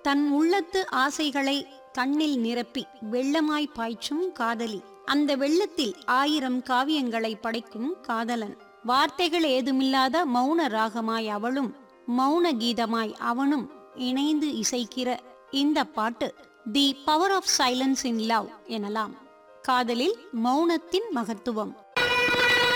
தன் உள்ளத்து ஆசைகளை கண்ணில் நிரப்பி வெள்ளமாய் பாய்ச்சும் காதலி. அந்த வெள்ளத்தில் 1000 காவியங்களை படைக்கும் காதலன். வார்த்தைகள் ஏதுமில்லாத மௌன ராகமாய் அவளும், மௌன கீதமாய் அவனும் இணைந்து இசைக்கிற இந்த பாட்டு the power of silence in love எனலாம். காதலில் மௌனத்தின் மகத்துவம்.